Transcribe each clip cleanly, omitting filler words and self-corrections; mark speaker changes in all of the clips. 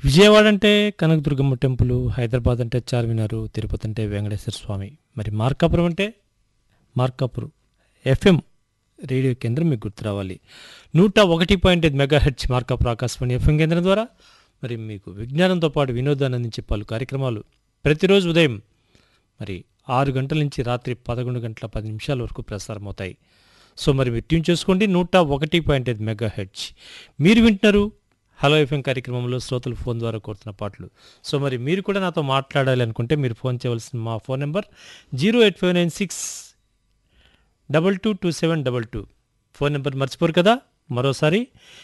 Speaker 1: విజయవాడ అంటే కనకదుర్గమ్మ టెంపుల్, హైదరాబాద్ అంటే చార్మినార్, తిరుపతి అంటే వెంకటేశ్వర స్వామి, మరి మార్కాపురం అంటే మార్కాపురం ఎఫ్ఎం రేడియో కేంద్రం మీకు గుర్తు రావాలి. 101.5 మెగాహెర్ట్జ్ మార్కాపురం ఆకాశవాణి ఎఫ్ఎం కేంద్రం ద్వారా మరి మీకు విజ్ఞానంతో పాటు వినోదాన్ని అందించే పలు కార్యక్రమాలు ప్రతిరోజు ఉదయం మరి 6 గంటల నుంచి రాత్రి 11 గంటల 10 నిమిషాల వరకు ప్రసారం అవుతాయి. సో మరి మీరు ట్యూన్ చేసుకోండి 101.5 మెగాహెర్ట్జ్. మీరు వింటున్నారు హలో ఎఫ్ఎం కార్యక్రమంలో శ్రోతలు ఫోన్ ద్వారా కోరుతున్న పాటలు. సో మరి మీరు కూడా నాతో మాట్లాడాలి అనుకుంటే మీరు ఫోన్ చేయవలసిన మా ఫోన్ నెంబర్ 08596222722. ఫోన్ నెంబర్ మర్చిపోరు కదా, మరోసారి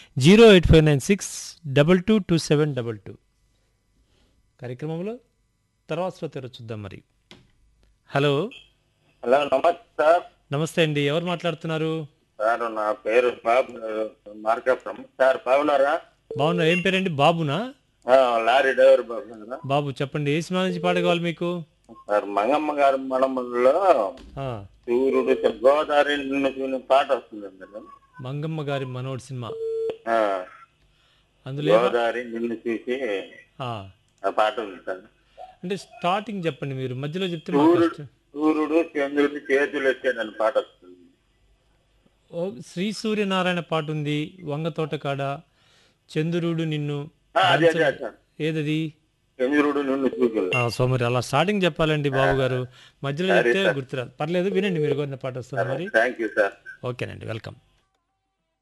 Speaker 1: 08596222722. కార్యక్రమంలో తర్వాత శ్రోత ఎవరో చూద్దాం మరి. హలో
Speaker 2: హలో, నమస్తే సార్.
Speaker 1: నమస్తే అండి, ఎవరు మాట్లాడుతున్నారు?
Speaker 2: సార్ నా పేరు బాబు, మార్కాపురం. సార్ బాగున్నారా?
Speaker 1: బాగున్నా. ఏం పేరండి? బాబునా?
Speaker 2: లారీ డ్రైవర్ బాబు కదా.
Speaker 1: బాబు చెప్పండి, ఏ సినిమా నుంచి పాట కావాలి మీకు?
Speaker 2: సార్ మంగమ్మ గారి మనములో
Speaker 1: ఆ,
Speaker 2: సూర్యుడు గోదావరి నిన్ను చూని పాట వస్తుందండి.
Speaker 1: మంగమ్మ గారి మనోడు సినిమా.
Speaker 2: ఆ,
Speaker 1: అందులో ఏమ-
Speaker 2: గోదావరి నిన్ను చూసి
Speaker 1: ఆ,
Speaker 2: ఆ పాట ఉంది సార్.
Speaker 1: అంటే స్టార్టింగ్ చెప్పండి, మీరు మధ్యలో చెప్తే మాకు
Speaker 2: సూర్యుడు
Speaker 1: కష్టం.
Speaker 2: సూర్యుడు చంద్రుడి చేతులు ఎత్తాడని పాట వస్తుంది.
Speaker 1: ఓ, శ్రీ సూర్యనారాయణ పాట ఉంది, వంగ తోట కాడ, చంద్రుడు నిన్ను
Speaker 2: అదే అదే సార్,
Speaker 1: ఏదది?
Speaker 2: చంద్రుడు నిన్ను చూసి.
Speaker 1: సో మరి అలా స్టార్టింగ్ చెప్పాలండి బాబు గారు, మధ్యలో చెప్తే గుర్తురాదు. పర్లేదు, వినండి, మీరు కోరిన పాట వస్తుంది మరి.
Speaker 2: Thank you sir.
Speaker 1: ఓకేనండి, వెల్కమ్.